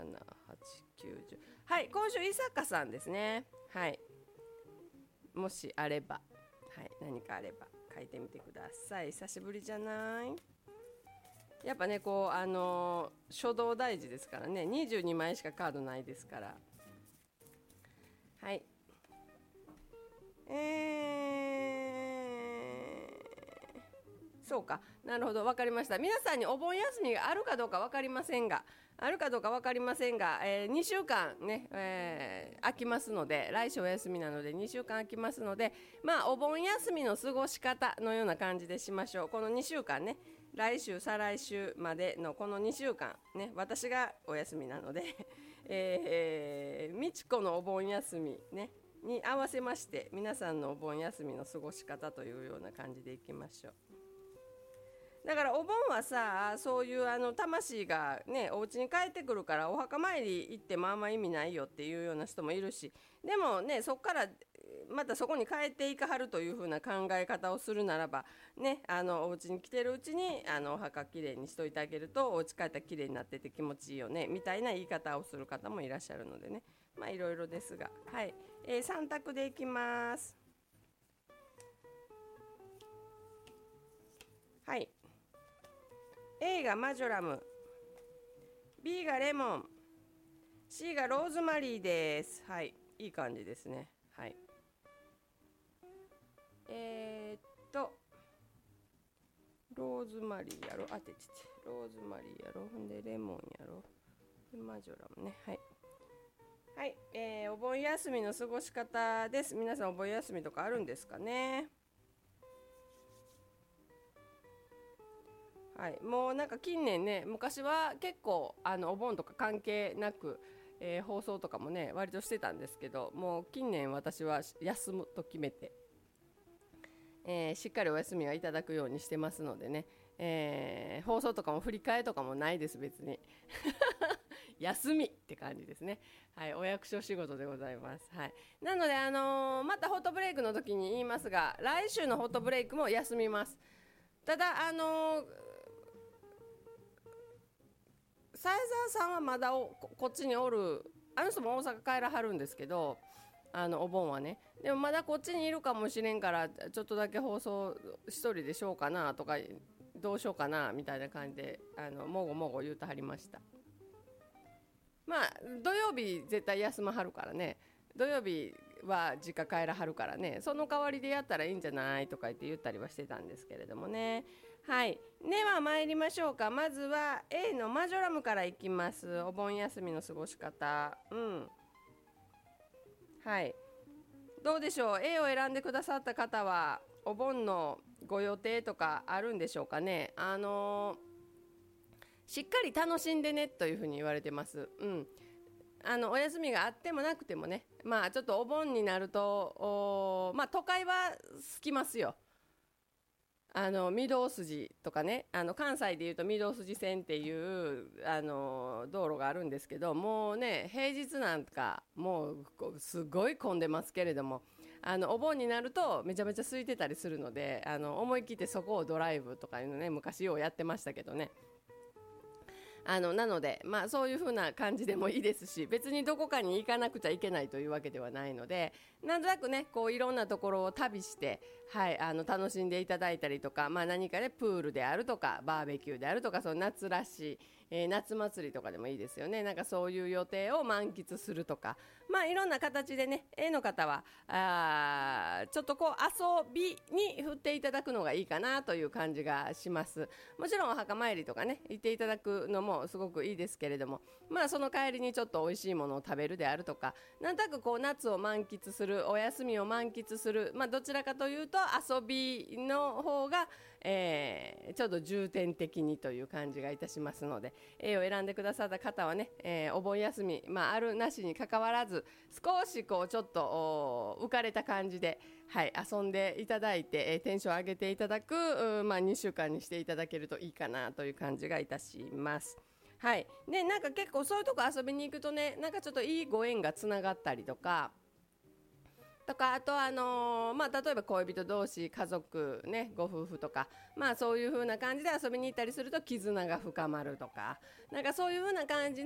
7、8、9、10。はい、今週伊坂さんですね。はい、もしあれば、はい、何かあれば書いてみてください。久しぶりじゃない？やっぱね、こう初動大事ですからね。22枚しかカードないですから。はい。そうか、なるほど、分かりました。皆さんにお盆休みがあるかどうか分かりませんが、2週間ね、空きますので、来週お休みなので2週間空きますので、まあお盆休みの過ごし方のような感じでしましょう。この2週間ね、来週再来週までのこの2週間ね、私がお休みなので、みちこのお盆休みねに合わせまして、皆さんのお盆休みの過ごし方というような感じでいきましょう。だからお盆はさ、そういう魂がねお家に帰ってくるから、お墓参り行ってもあんま意味ないよっていうような人もいるし、でもねそこからまたそこに帰っていかはるという風な考え方をするならばね、お家に来てるうちにお墓きれいにしといてあげると、お家帰ったらきれいになってて気持ちいいよねみたいな言い方をする方もいらっしゃるのでね、まあいろいろですが、はい、3択でいきます。はい、A がマジョラム、 B がレモン、 C がローズマリーです。はい、いい感じですね。はい、えー、っとローズマリーやろ、あてちち、ローズマリーやろ、ほんでレモンやろ、でマジョラムね。はいはい、お盆休みの過ごし方です。皆さんお盆休みとかあるんですかね。はい、もうなんか近年ね、昔は結構お盆とか関係なく、放送とかもね割としてたんですけど、もう近年私は休むと決めて、しっかりお休みはいただくようにしてますのでね、放送とかも振り替えとかもないです、別に休みって感じですね。はい、お役所仕事でございます。はい、なので、またホットブレイクの時に言いますが、来週のホットブレイクも休みます。ただサイザーさんはまだこっちにおる、あの人も大阪帰らはるんですけど、お盆はね、でもまだこっちにいるかもしれんから、ちょっとだけ放送一人でしようかなとか、どうしようかなみたいな感じでもごもご言うてはりました。まあ土曜日絶対休まはるからね、土曜日は実家帰らはるからね、その代わりでやったらいいんじゃないとか言ったりはしてたんですけれどもね。はい、では参りましょうか。まずは A のマジョラムからいきます。お盆休みの過ごし方。はい、どうでしょう。 A を選んでくださった方はお盆のご予定とかあるんでしょうかね。しっかり楽しんでねというふうに言われてます。お休みがあってもなくてもね、まあちょっとお盆になるとまあ都会は好きますよ。御堂筋とかね、関西でいうと御堂筋線っていう道路があるんですけど、もうね平日なんかもうすごい混んでますけれども、お盆になるとめちゃめちゃ空いてたりするので、思い切ってそこをドライブとかいうのね、昔ようやってましたけどね。なので、まあ、そういう風な感じでもいいですし、別にどこかに行かなくちゃいけないというわけではないので、なんとなくねこういろんなところを旅して、はい、楽しんでいただいたりとか、まあ、何かねプールであるとかバーベキューであるとか、その夏らしい、夏祭りとかでもいいですよね。なんかそういう予定を満喫するとか、まあいろんな形でね、絵の方はちょっとこう遊びに振っていただくのがいいかなという感じがします。もちろんお墓参りとかね行っていただくのもすごくいいですけれども、まあその帰りにちょっと美味しいものを食べるであるとか、なんとなくこう夏を満喫する、お休みを満喫する、まあどちらかというと遊びの方が、ちょっと重点的にという感じがいたしますので、A を選んでくださった方はね、お盆休み、まあ、あるなしにかかわらず少しこうちょっと浮かれた感じで、はい、遊んでいただいて、テンション上げていただく、まあ、2週間にしていただけるといいかなという感じがいたします。はい、ね、なんか結構そういうとこ遊びに行くとね、なんかちょっといいご縁がつながったりとか、あとまあ、例えば恋人同士、家族ね、ご夫婦とか、まあそういう風な感じで遊びに行ったりすると絆が深まるとか、なんかそういう風な感じ